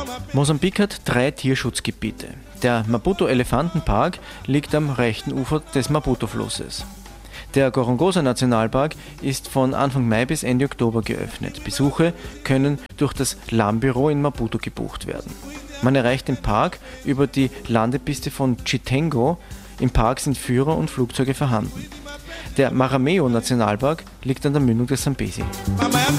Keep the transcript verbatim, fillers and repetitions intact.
Mosambik hat drei Tierschutzgebiete. Der Maputo-Elefantenpark liegt am rechten Ufer des Maputo-Flusses. Der Gorongosa-Nationalpark ist von Anfang Mai bis Ende Oktober geöffnet. Besuche können durch das Lahm-Büro in Maputo gebucht werden. Man erreicht den Park über die Landepiste von Chitengo. Im Park sind Führer und Flugzeuge vorhanden. Der Marameo-Nationalpark liegt an der Mündung des Sambesi.